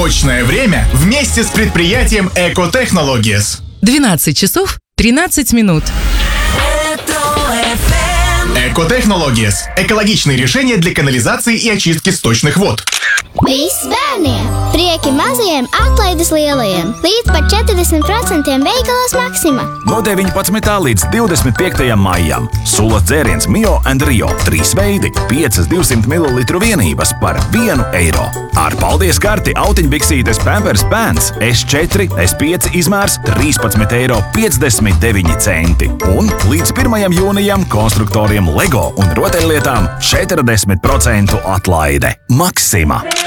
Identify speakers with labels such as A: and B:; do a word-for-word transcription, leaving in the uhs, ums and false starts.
A: Точное время вместе с предприятием Eco Technologies.
B: двенадцать часов тринадцать минут.
A: Eco Technologies – экологичные решения для канализации и очистки сточных вод.
C: Viss bērniem! Prieki mazajiem, atlaides lielajiem! Līdz pat četrdesmit procenti veikalos Maxima!
D: No deviņpadsmitā līdz divdesmit piektajam maijam. Sulas dzēriens Mio and Rio. Trīs veidi, piecas divsimt mililitru vienības par vienu eiro. Ar paldies karti autiņbiksītes Pampers Pants S četri, S pieci izmērs trīspadsmit eiro piecdesmit deviņi centi. Un līdz pirmajam jūnijam konstruktoriem Lego un rotaļlietām četrdesmit procentu atlaide. Maxima!